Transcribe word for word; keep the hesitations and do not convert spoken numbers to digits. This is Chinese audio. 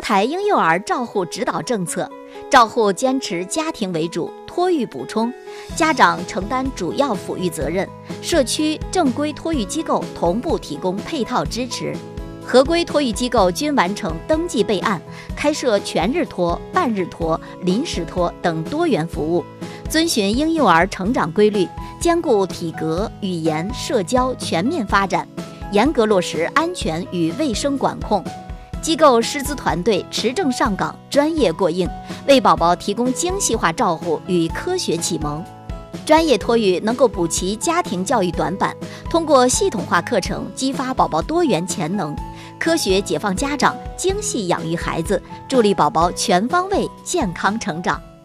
采婴幼儿照护指导政策，照护坚持家庭为主，托育补充，家长承担主要抚育责任，社区正规托育机构同步提供配套支持。合规托育机构均完成登记备案，开设全日托、半日托、临时托等多元服务，遵循婴幼儿成长规律，兼顾体格、语言、社交全面发展，严格落实安全与卫生管控。机构师资团队持证上岗，专业过硬，为宝宝提供精细化照护与科学启蒙。专业托育能够补齐家庭教育短板，通过系统化课程激发宝宝多元潜能，科学解放家长，精细养育孩子，助力宝宝全方位健康成长。